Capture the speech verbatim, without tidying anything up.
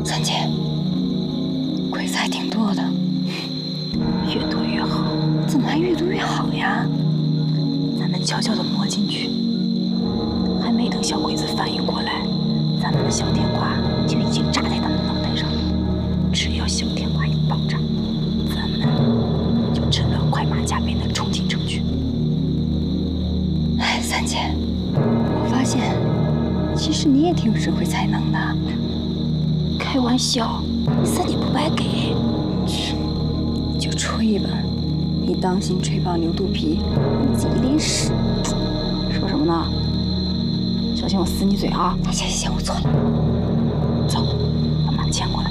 三姐，鬼子还挺多的， 越多越好。 怎么还越多越好呀？ 咱们悄悄地摸进去，还没等小鬼子反应过来，咱们的小天瓜就已经炸在他们脑袋上了。只要小天瓜一爆炸，咱们就趁乱快马加鞭地冲进城去。 哎，三姐，我发现其实你也挺有指挥才能的。 开玩笑，你三姐不白给。 就吹吧，你当心吹爆牛肚皮，你自己一脸屎。 说什么呢？小心我撕你嘴啊！ 行行行，我错了。 走，把马牵过来。